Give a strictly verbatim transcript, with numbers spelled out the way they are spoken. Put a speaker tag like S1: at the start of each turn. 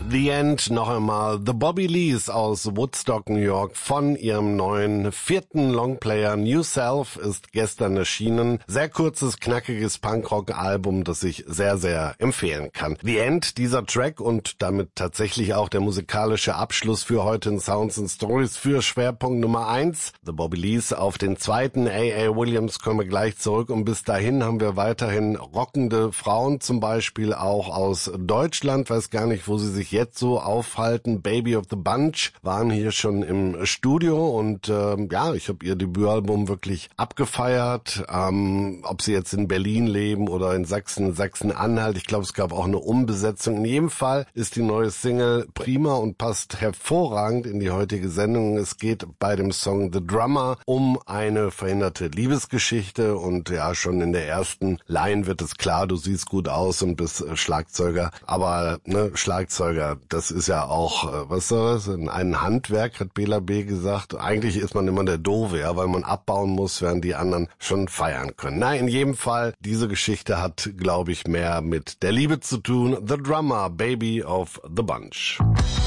S1: The End, noch einmal The Bobby Lees aus Woodstock, New York, von ihrem neuen vierten Longplayer New Self ist gestern erschienen. Sehr kurzes, knackiges Punkrock-Album, das ich sehr, sehr empfehlen kann. The End, dieser Track und damit tatsächlich auch der musikalische Abschluss für heute in Sounds and Stories für Schwerpunkt Nummer eins. The Bobby Lees auf den zweiten. A A. Williams kommen wir gleich zurück und bis dahin haben wir weiterhin rockende Frauen, zum Beispiel auch aus Deutschland. Weiß gar nicht, wo sie sich jetzt so aufhalten. Baby of the Bunch waren hier schon im Studio und ähm, ja, ich habe ihr Debütalbum wirklich abgefeiert. Ähm, ob sie jetzt in Berlin leben oder in Sachsen, Sachsen-Anhalt. Ich glaube, es gab auch eine Umbesetzung. In jedem Fall ist die neue Single prima und passt hervorragend in die heutige Sendung. Es geht bei dem Song The Drummer um eine verhinderte Liebesgeschichte und ja, schon in der ersten Line wird es klar, du siehst gut aus und bist äh, Schlagzeuger. Aber ne, Schlagzeuger, das ist ja auch, äh, was soll das, ein Handwerk, hat Bela B. gesagt. Eigentlich ist man immer der Doofe, ja, weil man abbauen muss, während die anderen schon feiern können. Na, in jedem Fall, diese Geschichte hat, glaube ich, mehr mit der Liebe zu tun. The Drummer, Baby of the Bunch.